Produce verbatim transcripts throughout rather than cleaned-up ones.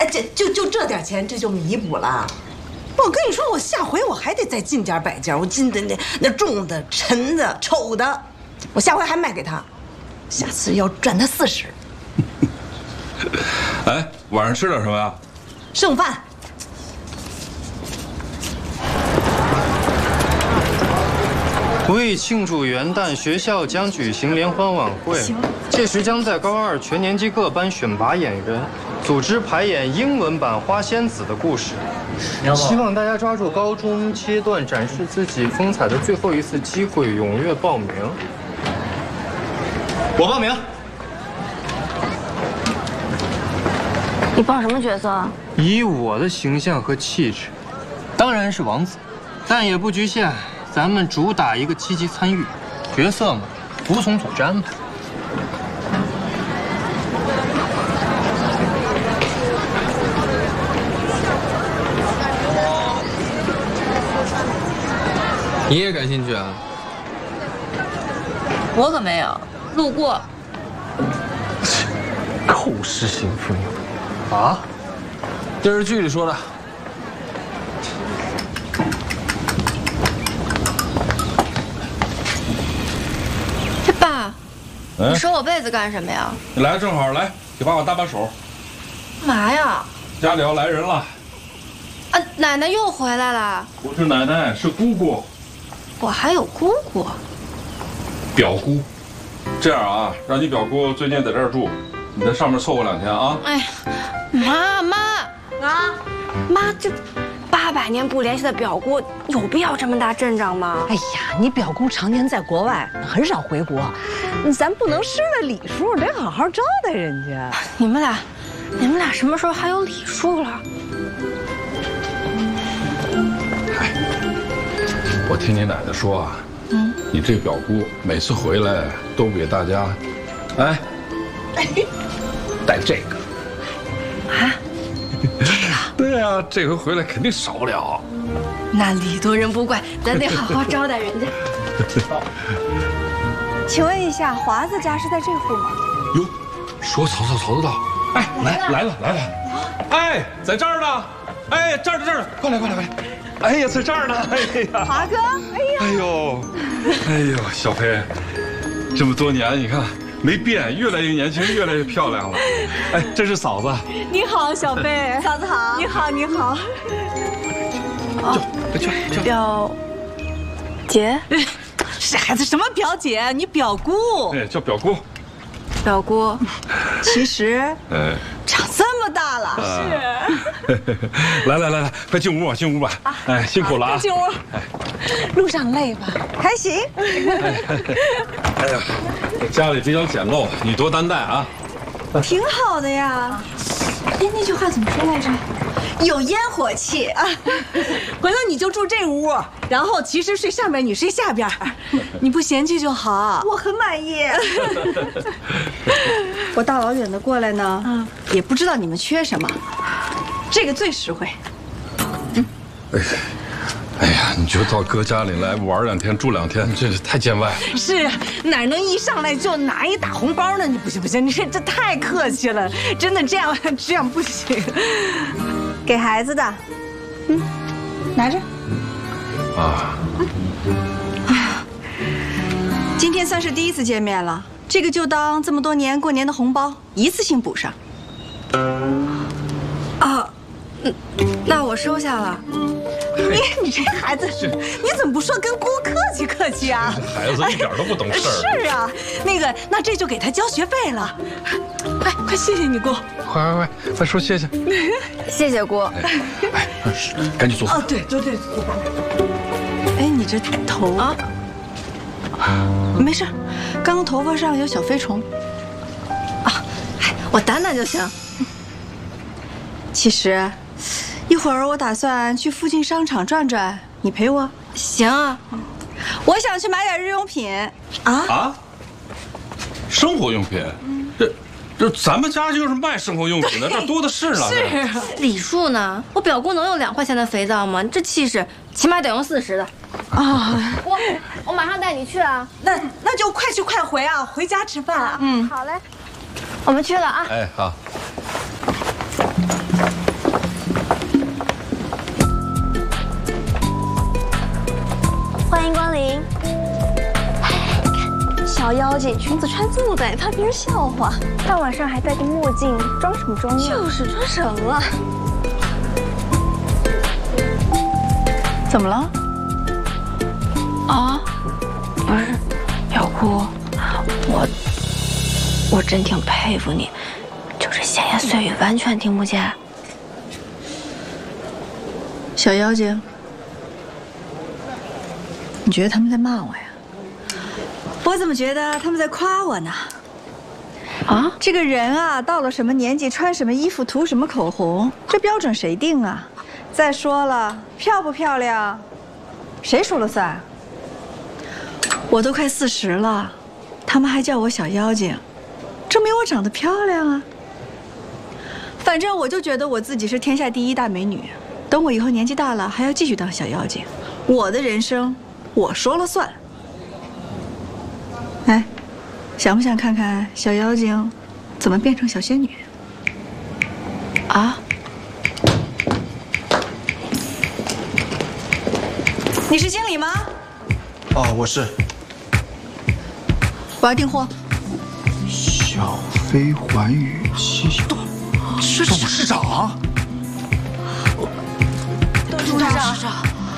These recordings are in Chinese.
这就就这点钱，这就弥补了。我跟你说，我下回我还得再进件摆件，我进的那那重的、沉的、丑的，我下回还卖给他，下次要赚他四十。 哎，晚上吃点什么呀？ 剩饭。 为庆祝元旦，学校将举行联欢晚会。届时将在高二全年级各班选拔演员，组织排演英文版《花仙子》的故事。希望大家抓住高中阶段展示自己风采的最后一次机会，踊跃报名。我报名。 你报什么角色啊？ 以我的形象和气质，当然是王子，但也不局限。咱们主打一个积极参与，角色嘛，服从组织安排。 你也感兴趣啊？ 我可没有，路过。 口是心非啊！ 电视剧里说的。 爸，你收我被子干什么呀？ 你来正好，来给爸爸搭把手。 干嘛呀？ 家里要来人了。 啊，奶奶又回来了。 不是奶奶，是姑姑。 我还有姑姑。 表姑。这样啊，让你表姑最近在这儿住，你在上面凑合两天啊。 哎呀，妈妈啊，妈这。八百年不联系的表姑，有必要这么大阵仗吗？ 哎呀，你表姑常年在国外，很少回国，咱不能失了礼数，得好好招待人家。 你们俩，你们俩什么时候还有礼数了？ 哎，我听你奶奶说啊，嗯，你这表姑每次回来都给大家，哎，带这个。 啊？ 对啊，这回回来肯定少不了。 那礼多人不怪，咱得好好招待人家。 请问一下，华子家是在这户吗？ 哟，说曹操曹得到。哎，来来了来了，哎，在这儿呢。哎，这儿这儿，快来快来快来。哎呀，在这儿呢。哎呀， 华哥，哎呀， 哎呦，哎呦，小飞，这么多年你看。没变，越来越年轻，越来越漂亮了。哎，这是嫂子。 你好，小飞。嫂子好。你好，你好。 就去去表姐， 这孩子什么表姐？你表姑。 哎，叫表姑。 表姑， 其实， 哎， 长这么大了。 是。来来来来，快进屋吧，进屋吧。哎，辛苦了啊。 进屋。路上累吧？还行。 哎呀，家里比较简陋，你多担待啊。 挺好的呀。哎，那句话怎么说来着？有烟火气啊！ 回头你就住这屋，然后其实睡上边，你睡下边，你不嫌弃就好。 我很满意。我大老远的过来呢，嗯，也不知道你们缺什么，这个最实惠。 嗯。哎。哎呀，你就到哥家里来玩两天、住两天，这太见外了。 是啊，哪能一上来就拿一大红包呢？你不行不行，你这这太客气了，真的这样这样不行。 给孩子的，嗯，拿着。 啊。 今天算是第一次见面了，这个就当这么多年过年的红包，一次性补上。 啊，嗯，那我收下了。 你你这孩子，你怎么不说跟姑客气客气啊？ 这孩子一点都不懂事儿。是啊，那个，那这就给他交学费了。快快谢谢你姑， 快快快快说谢谢。 谢谢姑。 哎，赶紧坐。 哦，对对对，坐吧。 哎，你这头啊，没事，刚刚头发上有小飞虫。 啊，我掸掸就行。 其实。一会儿我打算去附近商场转转，你陪我？ 行啊， 我想去买点日用品。 啊啊！生活用品？这这咱们家就是卖生活用品的，这多的是了。 是礼数呢？我表姑能用两块钱的肥皂吗？这气势，起码得用四十的。啊！我我马上带你去啊。 那那就快去快回啊，回家吃饭啊。 嗯，好嘞，我们去了啊。 哎，好。 欢迎光临。小妖精裙子穿这么短，怕别人笑话。大晚上还戴个墨镜，装什么装呀？就是装什么？ 怎么了？ 啊，不是，表姑，我我真挺佩服你，就是闲言碎语完全听不见。 小妖精，你觉得他们在骂我呀？我怎么觉得他们在夸我呢？啊，这个人啊，到了什么年纪穿什么衣服涂什么口红，这标准谁定啊？再说了，漂不漂亮，谁说了算？我都快四十了，他们还叫我小妖精，证明我长得漂亮啊。反正我就觉得我自己是天下第一大美女，等我以后年纪大了，还要继续当小妖精。我的人生，我说了算。哎，想不想看看小妖精怎么变成小仙女？啊？你是经理吗？ 哦，我是。 我要订货。 小飞环宇七小。董事长。董事长。 董事长。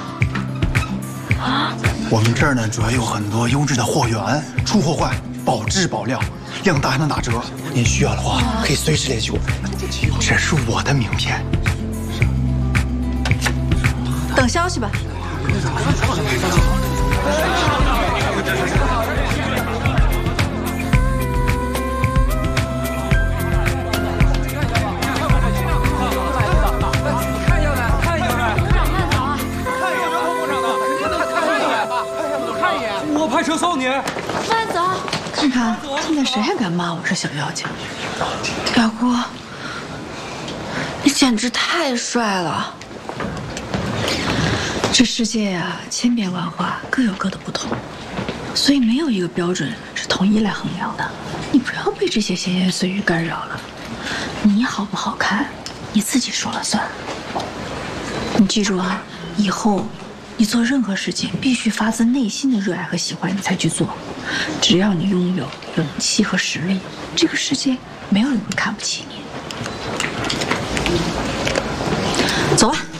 啊。 我们这儿呢，主要有很多优质的货源，出货快，保质保量，量大还能打折。您需要的话，可以随时联系我。这是我的名片。 等消息吧。 我派车送你。 慢走。 看看现在谁还敢骂我是小妖精？表姑，你简直太帅了。这世界呀，千变万化，各有各的不同，所以没有一个标准是统一来衡量的。你不要被这些闲言碎语干扰了。你好不好看，你自己说了算。你记住啊，以后你做任何事情必须发自内心的热爱和喜欢，你才去做。只要你拥有勇气和实力，这个世界没有人会看不起你。走吧。